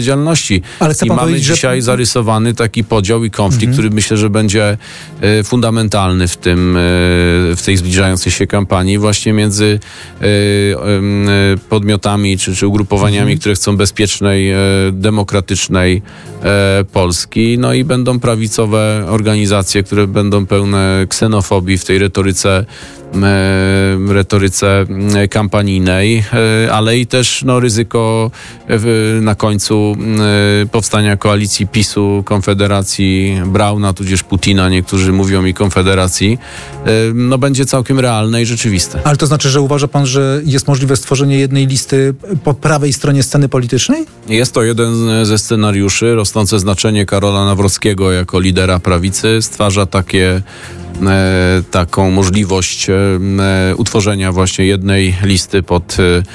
odpowiedzialności. Ale chcę I pan mamy powiedzieć, dzisiaj zarysowany taki podział i konflikt, który myślę, że będzie fundamentalny w tej zbliżającej się kampanii właśnie między podmiotami czy ugrupowaniami, które chcą bezpiecznej, demokratycznej Polski. No i będą prawicowe organizacje, które będą pełne ksenofobii w tej retoryce kampanijnej, ale i też ryzyko na końcu powstania koalicji PiS-u, Konfederacji Brauna, tudzież Putina, niektórzy mówią i Konfederacji, będzie całkiem realne i rzeczywiste. Ale to znaczy, że uważa pan, że jest możliwe stworzenie jednej listy po prawej stronie sceny politycznej? Jest to jeden ze scenariuszy. Rosnące znaczenie Karola Nawrockiego jako lidera prawicy stwarza taką możliwość utworzenia właśnie jednej listy pod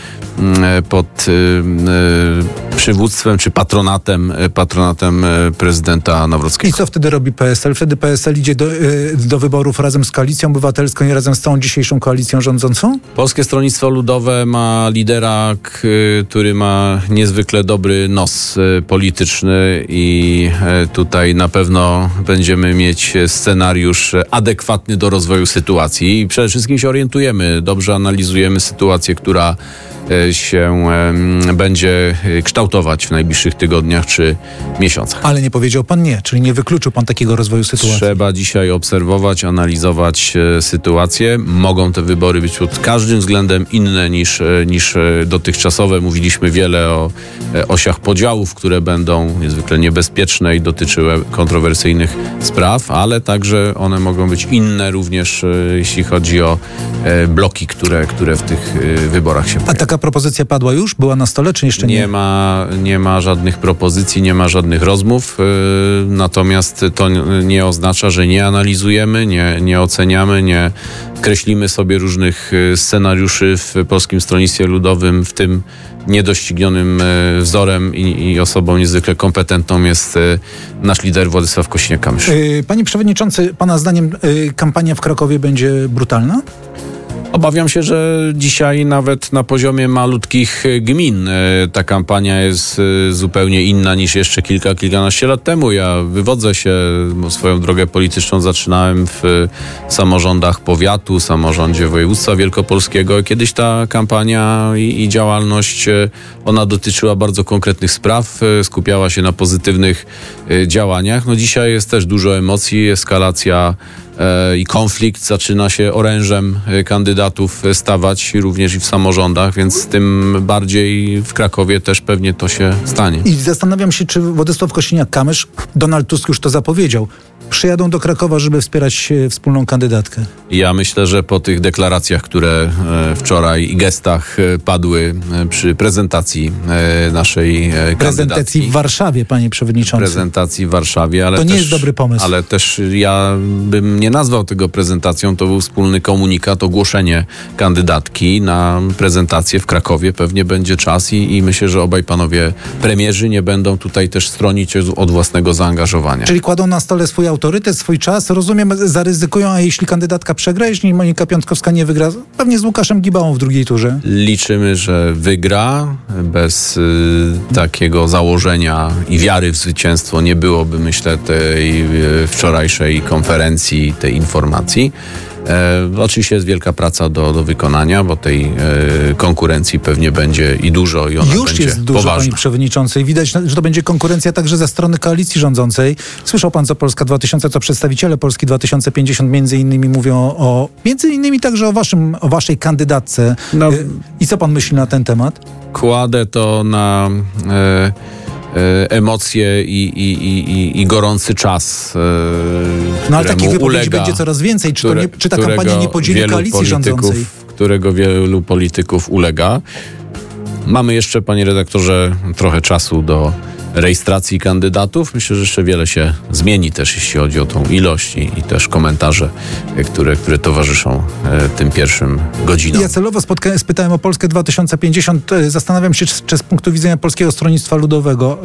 przywództwem czy patronatem prezydenta Nawrockiego. I co wtedy robi PSL? Wtedy PSL idzie do wyborów razem z Koalicją Obywatelską i razem z całą dzisiejszą koalicją rządzącą? Polskie Stronnictwo Ludowe ma lidera, który ma niezwykle dobry nos polityczny i tutaj na pewno będziemy mieć scenariusz adekwatny do rozwoju sytuacji i przede wszystkim się orientujemy, dobrze analizujemy sytuację, która się będzie kształtować w najbliższych tygodniach czy miesiącach. Ale nie powiedział pan nie, czyli nie wykluczył pan takiego rozwoju sytuacji. Trzeba dzisiaj obserwować, analizować sytuację. Mogą te wybory być pod każdym względem inne niż dotychczasowe. Mówiliśmy wiele o osiach podziałów, które będą niezwykle niebezpieczne i dotyczyły kontrowersyjnych spraw, ale także one mogą być inne również, jeśli chodzi o bloki, które w tych wyborach się pojawią. A taka propozycja padła już? Była na stole, czy jeszcze nie? Nie ma żadnych propozycji, nie ma żadnych rozmów, natomiast to nie oznacza, że nie analizujemy, nie oceniamy, nie kreślimy sobie różnych scenariuszy w Polskim Stronnictwie Ludowym, w tym niedoścignionym wzorem i osobą niezwykle kompetentną jest nasz lider Władysław Kosiniak-Kamysz. Panie przewodniczący, pana zdaniem kampania w Krakowie będzie brutalna? Obawiam się, że dzisiaj nawet na poziomie malutkich gmin ta kampania jest zupełnie inna niż jeszcze kilkanaście lat temu. Ja wywodzę się, swoją drogę polityczną zaczynałem w samorządach powiatu, samorządzie województwa wielkopolskiego. Kiedyś ta kampania i działalność, ona dotyczyła bardzo konkretnych spraw, skupiała się na pozytywnych działaniach. Dzisiaj jest też dużo emocji, eskalacja i konflikt zaczyna się orężem kandydatów stawać również i w samorządach, więc tym bardziej w Krakowie też pewnie to się stanie. I zastanawiam się, czy Władysław Kosiniak-Kamysz, Donald Tusk już to zapowiedział, przyjadą do Krakowa, żeby wspierać wspólną kandydatkę. Ja myślę, że po tych deklaracjach, które wczoraj i gestach padły przy prezentacji naszej kandydatki. Prezentacji w Warszawie, panie przewodniczący. Prezentacji w Warszawie, ale to nie jest dobry pomysł. Ale też ja bym nie nazwał tego prezentacją, to był wspólny komunikat, ogłoszenie kandydatki na prezentację w Krakowie. Pewnie będzie czas i myślę, że obaj panowie premierzy nie będą tutaj też stronić od własnego zaangażowania. Czyli kładą na stole swój autorytet, swój czas, rozumiem, zaryzykują, a jeśli kandydatka przegra, jeśli Monika Piątkowska nie wygra, pewnie z Łukaszem Gibałą w drugiej turze. Liczymy, że wygra. Bez takiego założenia i wiary w zwycięstwo nie byłoby, myślę, tej wczorajszej konferencji, tej informacji. Oczywiście jest wielka praca do wykonania, bo tej konkurencji pewnie będzie i dużo i ona już będzie jest dużo, poważna. panie przewodniczący. I widać, że to będzie konkurencja także ze strony koalicji rządzącej. Słyszał pan, co Polska 2000, co przedstawiciele Polski 2050 między innymi mówią między innymi także o waszej kandydatce. I co pan myśli na ten temat? Kładę to na emocje i gorący czas, ale takich wypowiedzi będzie coraz więcej. Czy ta kampania nie podzieli koalicji rządzącej? Którego wielu polityków ulega. Mamy jeszcze, panie redaktorze, trochę czasu do rejestracji kandydatów. Myślę, że jeszcze wiele się zmieni też, jeśli chodzi o tą ilość i też komentarze, które towarzyszą tym pierwszym godzinom. Ja celowo spytałem o Polskę 2050. Zastanawiam się, czy z punktu widzenia Polskiego Stronnictwa Ludowego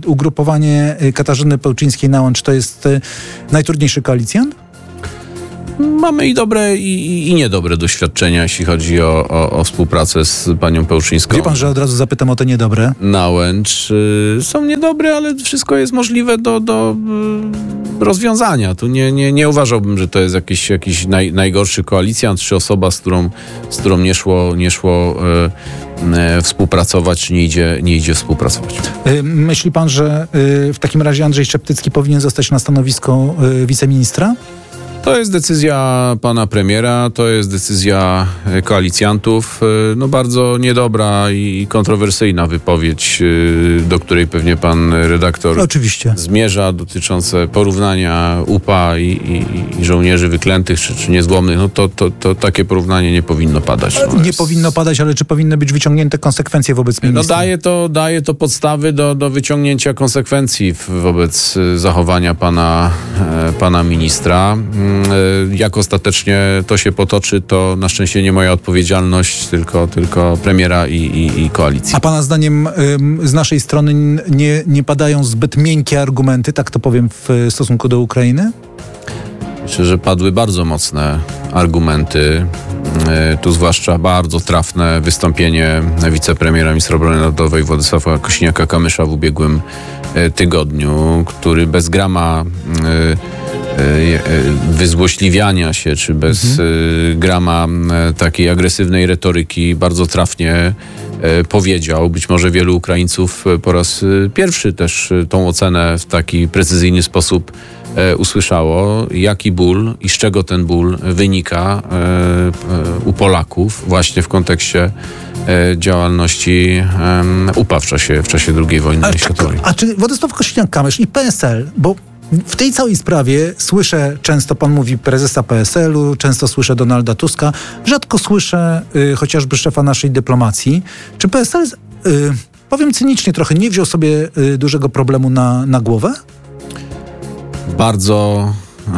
ugrupowanie Katarzyny Pełczyńskiej na Łącz to jest najtrudniejszy koalicjant? mamy i dobre, i niedobre doświadczenia, jeśli chodzi o współpracę z panią Pełczyńską. Wie pan, że od razu zapytam o te niedobre? Nałęcz. Są niedobre, ale wszystko jest możliwe do rozwiązania. Tu nie uważałbym, że to jest jakiś najgorszy koalicjant, czy osoba, z którą nie szło współpracować, czy nie idzie współpracować. Myśli pan, że w takim razie Andrzej Szeptycki powinien zostać na stanowisko wiceministra? To jest decyzja pana premiera, to jest decyzja koalicjantów. No bardzo niedobra i kontrowersyjna wypowiedź, do której pewnie pan redaktor oczywiście zmierza, dotyczące porównania UPA i żołnierzy wyklętych czy niezłomnych. No to takie porównanie nie powinno padać. Powinno padać, ale czy powinny być wyciągnięte konsekwencje wobec ministra? No daje to podstawy do wyciągnięcia konsekwencji wobec zachowania pana ministra. Jak ostatecznie to się potoczy, to na szczęście nie moja odpowiedzialność, tylko premiera i koalicji. A pana zdaniem z naszej strony nie padają zbyt miękkie argumenty, tak to powiem, w stosunku do Ukrainy? Myślę, że padły bardzo mocne argumenty. Tu zwłaszcza bardzo trafne wystąpienie wicepremiera, ministra obrony narodowej Władysława Kosiniaka-Kamysza w ubiegłym tygodniu, który bez grama wyzłośliwiania się, czy bez grama takiej agresywnej retoryki bardzo trafnie powiedział. Być może wielu Ukraińców po raz pierwszy też tą ocenę w taki precyzyjny sposób usłyszało, jaki ból i z czego ten ból wynika u Polaków właśnie w kontekście działalności UPA w czasie II wojny światowej. A czy Władysław Kosiniak-Kamysz i PSL, bo w tej całej sprawie słyszę, często pan mówi prezesa PSL-u, często słyszę Donalda Tuska, rzadko słyszę chociażby szefa naszej dyplomacji. Czy PSL, powiem cynicznie trochę, nie wziął sobie dużego problemu na głowę? Bardzo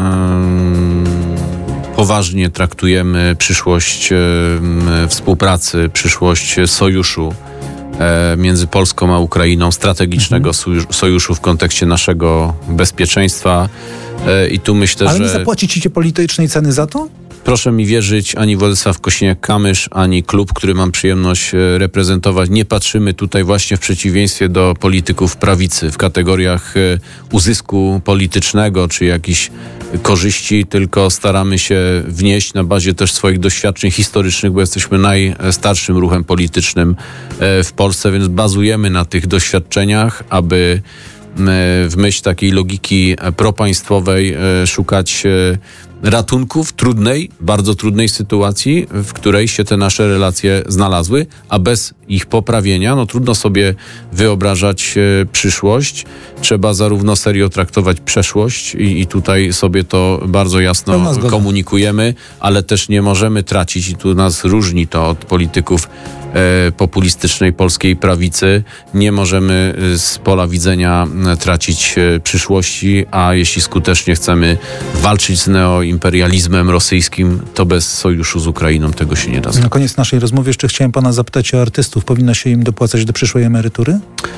poważnie traktujemy przyszłość współpracy, przyszłość sojuszu między Polską a Ukrainą, strategicznego sojuszu w kontekście naszego bezpieczeństwa. I tu myślę, Ale nie zapłacicie politycznej ceny za to? Proszę mi wierzyć, ani Władysław Kosiniak-Kamysz, ani klub, który mam przyjemność reprezentować, nie patrzymy tutaj właśnie w przeciwieństwie do polityków prawicy w kategoriach uzysku politycznego czy jakichś korzyści, tylko staramy się wnieść na bazie też swoich doświadczeń historycznych, bo jesteśmy najstarszym ruchem politycznym w Polsce, więc bazujemy na tych doświadczeniach, aby w myśl takiej logiki propaństwowej szukać ratunku w trudnej, bardzo trudnej sytuacji, w której się te nasze relacje znalazły, a bez ich poprawienia, no trudno sobie wyobrażać przyszłość. Trzeba zarówno serio traktować przeszłość i tutaj sobie to bardzo jasno komunikujemy, ale też nie możemy tracić, i tu nas różni to od polityków populistycznej polskiej prawicy, nie możemy z pola widzenia tracić przyszłości, a jeśli skutecznie chcemy walczyć z neoimperializmem rosyjskim, to bez sojuszu z Ukrainą tego się nie da zrobić. Na koniec naszej rozmowy jeszcze chciałem pana zapytać o artystów. Powinno się im dopłacać do przyszłej emerytury?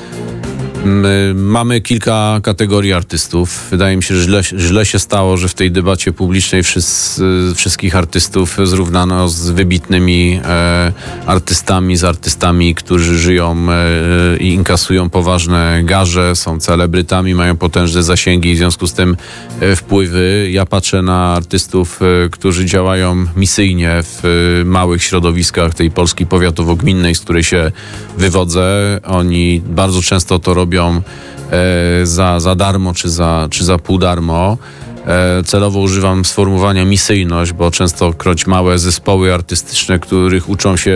Mamy kilka kategorii artystów. Wydaje mi się, że źle się stało, że w tej debacie publicznej wszystkich artystów zrównano z wybitnymi artystami, z artystami, którzy żyją i inkasują poważne garze, są celebrytami, mają potężne zasięgi i w związku z tym wpływy. Ja patrzę na artystów, którzy działają misyjnie w małych środowiskach tej Polski powiatowo-gminnej, z której się wywodzę. Oni bardzo często to robią za darmo czy za pół darmo. Celowo używam sformułowania misyjność, bo częstokroć małe zespoły artystyczne, których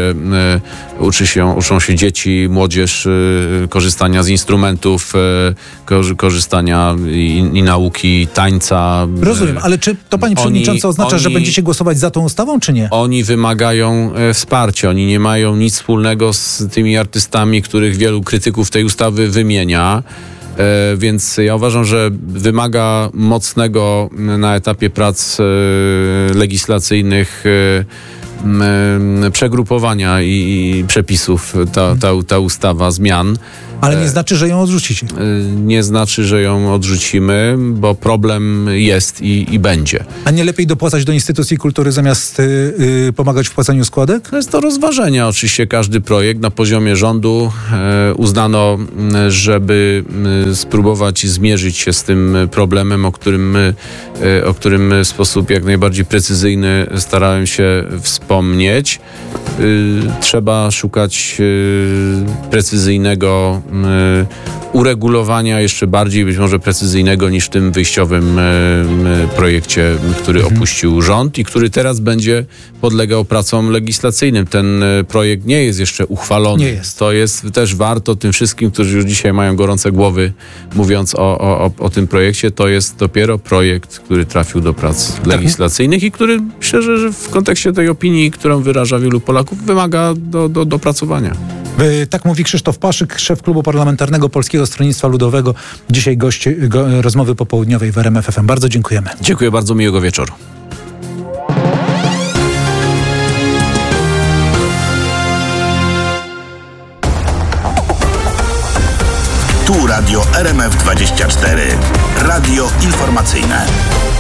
uczą się dzieci, młodzież korzystania z instrumentów, korzystania i nauki tańca. Rozumiem, ale czy to pani przewodnicząca oznacza, że będziecie głosować za tą ustawą, czy nie? Oni wymagają wsparcia. Oni nie mają nic wspólnego z tymi artystami, których wielu krytyków tej ustawy wymienia. Więc ja uważam, że wymaga mocnego na etapie prac legislacyjnych przegrupowania i przepisów ta ustawa, zmian. Ale nie znaczy, że ją odrzucicie. Nie znaczy, że ją odrzucimy, bo problem jest i będzie. A nie lepiej dopłacać do instytucji kultury zamiast pomagać w płaceniu składek? To jest do rozważenia. Oczywiście każdy projekt na poziomie rządu uznano, żeby spróbować zmierzyć się z tym problemem, o którym w sposób jak najbardziej precyzyjny starałem się wspomnieć. Trzeba szukać precyzyjnego uregulowania, jeszcze bardziej być może precyzyjnego niż w tym wyjściowym projekcie, który opuścił rząd i który teraz będzie podlegał pracom legislacyjnym. Ten projekt nie jest jeszcze uchwalony. Nie jest. To jest też warto tym wszystkim, którzy już dzisiaj mają gorące głowy, mówiąc o tym projekcie. To jest dopiero projekt, który trafił do prac legislacyjnych i który, myślę, że w kontekście tej opinii, którą wyraża wielu Polaków, wymaga do dopracowania. Tak mówi Krzysztof Paszyk, szef klubu parlamentarnego Polskiego Stronnictwa Ludowego. Dzisiaj gość rozmowy popołudniowej w RMF FM. Bardzo dziękujemy. Dziękuję bardzo, miłego wieczoru. Tu Radio RMF 24. Radio informacyjne.